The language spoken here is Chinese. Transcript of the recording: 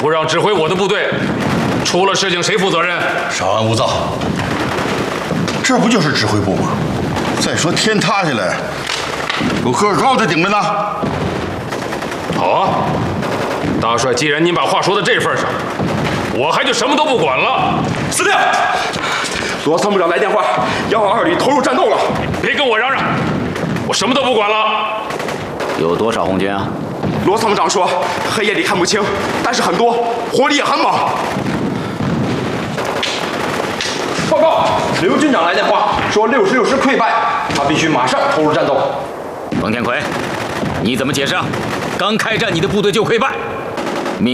不让指挥我的部队，出了事情谁负责任？ 稍安勿躁，这不就是指挥部吗？再说天塌下来，有个高的顶着呢。 好啊，大帅，既然您把话说到这份上，我还就什么都不管了。 司令，罗参谋长来电话，122旅投入战斗了。 别跟我嚷嚷，我什么都不管了。 有多少红军啊？ 罗参谋长说，黑夜里看不清，但是很多，火力也很猛。报告，刘军长来电话说66师溃败，他必须马上投入战斗。 冯天奎，你怎么解释啊？刚开战你的部队就溃败？